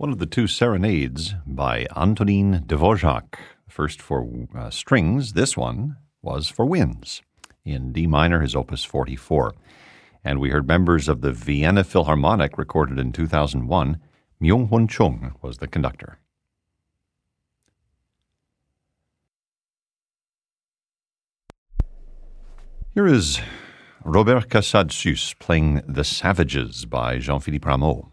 One of the two serenades by Antonin Dvorak. First for strings, this one was for winds. In D minor, his opus 44. And we heard members of the Vienna Philharmonic recorded in 2001. Myung-Hun Chung was the conductor. Here is Robert Casadesus playing The Savages by Jean-Philippe Rameau.